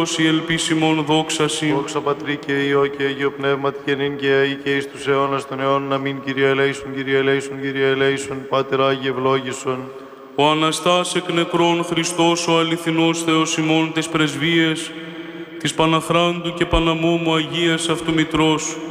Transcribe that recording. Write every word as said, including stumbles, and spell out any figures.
η ελπίσιμον δόξαση. Δόξα Πατρί και Υιό και Αγίο Πνεύματι και νυν και αεί και εις τους αιώνας των αιώνων. Αμήν. Κύριε ελέησον, Κύριε ελέησον, Κύριε ελέησον. Πάτερ Άγιε ευλόγησον. Ο Αναστάς εκ νεκρών Χριστός ο αληθινός Θεός ημών τες πρεσβείες, της Παναχράντου και Παναμόμου Αγίας Αυτού Μητρός,